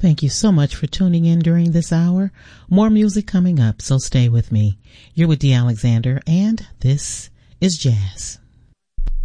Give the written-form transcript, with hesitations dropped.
Thank you so much for tuning in during this hour. More music coming up, so stay with me. You're with Dee Alexander, and this is Jazz.